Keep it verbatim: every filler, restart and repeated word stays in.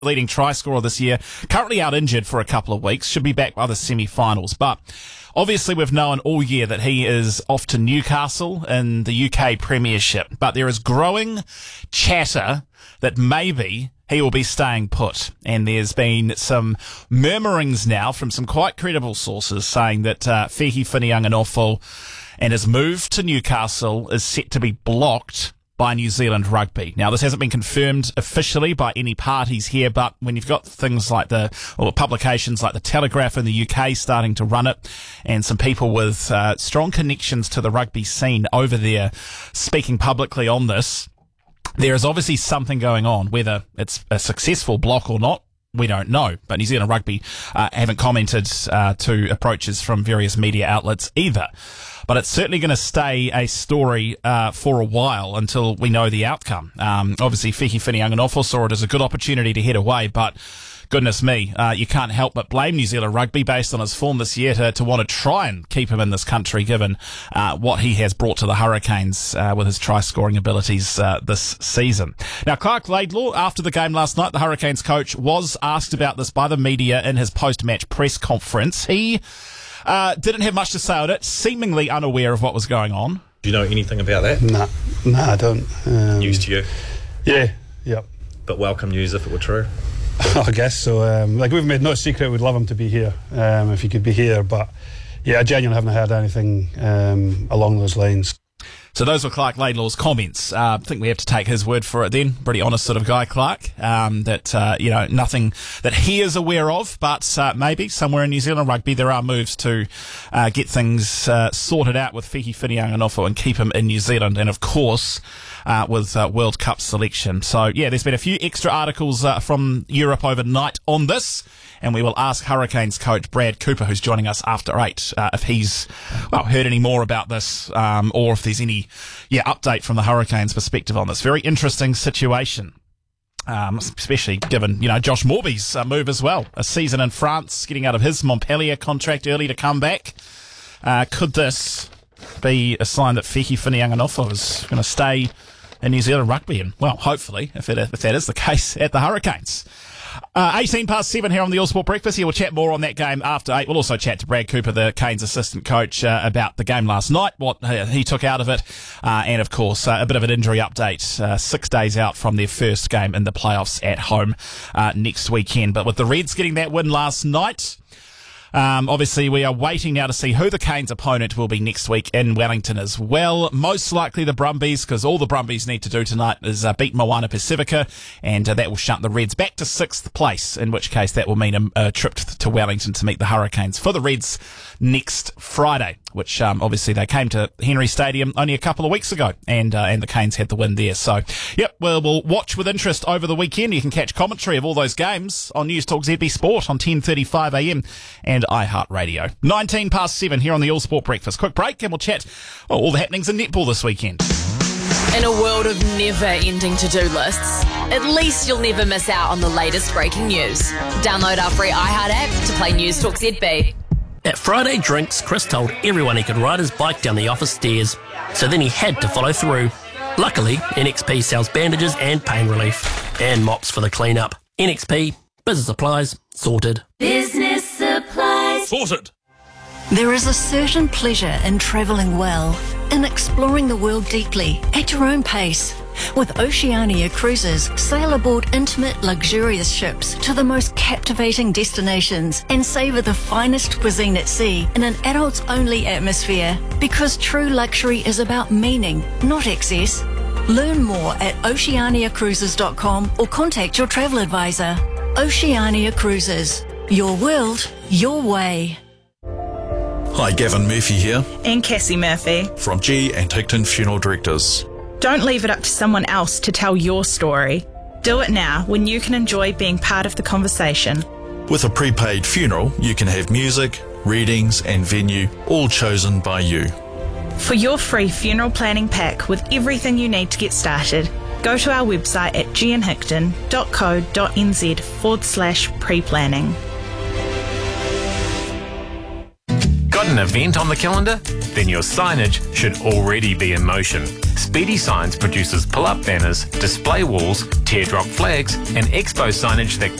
leading try scorer this year, currently out injured for a couple of weeks, should be back by the semi-finals. But obviously we've known all year that he is off to Newcastle in the U K Premiership. But there is growing chatter that maybe he will be staying put. And there's been some murmurings now from some quite credible sources saying that uh, Fehi Whinianganofo and his move to Newcastle is set to be blocked by New Zealand Rugby. Now, this hasn't been confirmed officially by any parties here, but when you've got things like the, or publications like the Telegraph in the U K starting to run it, and some people with uh, strong connections to the rugby scene over there speaking publicly on this, there is obviously something going on. Whether it's a successful block or not, we don't know. But New Zealand Rugby uh, haven't commented uh, to approaches from various media outlets either. But it's certainly going to stay a story uh, for a while until we know the outcome. Um, obviously, Fehi Whinianganofo saw it as a good opportunity to head away, but goodness me, uh, you can't help but blame New Zealand Rugby based on his form this year to, to want to try and keep him in this country, given uh, what he has brought to the Hurricanes uh, with his try-scoring abilities uh, this season. Now, Clark Laidlaw, after the game last night, the Hurricanes coach, was asked about this by the media in his post-match press conference. He uh, didn't have much to say on it, seemingly unaware of what was going on. Do you know anything about that? Nah, nah, I don't. Um, News to you? Yeah, yep. But welcome news if it were true. I guess so. Um, like, we've made no secret we'd love him to be here, um, if he could be here. But yeah, I genuinely haven't heard anything um, along those lines. So those were Clark Laidlaw's comments. Uh, I think we have to take his word for it then. Pretty honest sort of guy, Clark. Um, that, uh, you know, nothing that he is aware of, but uh, maybe somewhere in New Zealand Rugby there are moves to uh, get things uh, sorted out with Fehi Whinianganofo and keep him in New Zealand. And of course, uh, with uh, World Cup selection. So yeah, there's been a few extra articles uh, from Europe overnight on this. And we will ask Hurricanes coach Brad Cooper, who's joining us after eight, uh, if he's well heard any more about this, um, or if there's any yeah update from the Hurricanes' perspective on this very interesting situation. Um, especially given you know Josh Morby's uh, move as well, a season in France, getting out of his Montpellier contract early to come back. Uh, could this be a sign that Fehi Whinianganofo is going to stay in New Zealand Rugby? And well, hopefully, if it if that is the case, at the Hurricanes. Uh, eighteen past seven here on the All Sport Breakfast. Here we'll chat more on that game after eight. We'll also chat to Brad Cooper, the Canes assistant coach, uh, about the game last night, what uh, he took out of it, uh, and of course uh, a bit of an injury update. Uh, six days out from their first game in the playoffs at home uh, next weekend. But with the Reds getting that win last night, Um, obviously, we are waiting now to see who the Canes' opponent will be next week in Wellington as well. Most likely the Brumbies, because all the Brumbies need to do tonight is uh, beat Moana Pacifica, and uh, that will shunt the Reds back to sixth place, in which case that will mean a, a trip to Wellington to meet the Hurricanes for the Reds next Friday, which um, obviously they came to Henry Stadium only a couple of weeks ago, and uh, and the Canes had the win there. So, yep, we'll, we'll watch with interest over the weekend. You can catch commentary of all those games on News Talk Z B Sport on ten thirty-five a m and iHeartRadio. nineteen past seven here on the All Sport Breakfast. Quick break and we'll chat oh, all the happenings in netball this weekend. In a world of never-ending to-do lists, at least you'll never miss out on the latest breaking news. Download our free iHeart app to play News Talk Z B. At Friday Drinks, Chris told everyone he could ride his bike down the office stairs, so then he had to follow through. Luckily, N X P sells bandages and pain relief, and mops for the clean-up. N X P, business supplies, sorted. Business supplies. Sorted! There is a certain pleasure in travelling well, in exploring the world deeply, at your own pace. With Oceania Cruises, sail aboard intimate, luxurious ships to the most captivating destinations and savour the finest cuisine at sea in an adults-only atmosphere. Because true luxury is about meaning, not excess. Learn more at oceania cruises dot com or contact your travel advisor. Oceania Cruises. Your world, your way. Hi, Gavin Murphy here. And Cassie Murphy. From G and Ticton Funeral Directors. Don't leave it up to someone else to tell your story. Do it now when you can enjoy being part of the conversation. With a prepaid funeral, you can have music, readings and venue all chosen by you. For your free funeral planning pack with everything you need to get started, go to our website at g n hicton dot co dot n z forward slash pre-planning. Got an event on the calendar? Then your signage should already be in motion. Speedy Signs produces pull-up banners, display walls, teardrop flags, and expo signage that